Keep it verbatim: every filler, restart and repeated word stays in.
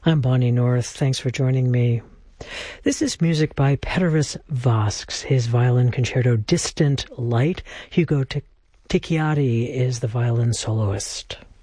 I'm Bonnie North. Thanks for joining me. This is music by Peteris Vasks, his violin concerto Distant Light. Hugo Ticciati is the violin soloist.